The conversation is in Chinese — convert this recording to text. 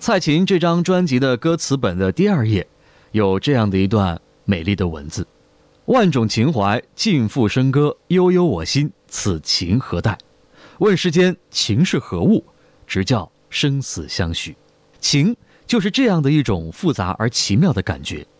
蔡琴这张专辑的歌词本的第2页有这样的一段美丽的文字：万种情怀尽付笙歌，悠悠我心，此情何待？问世间情是何物，直教生死相许。情就是这样的一种复杂而奇妙的感觉，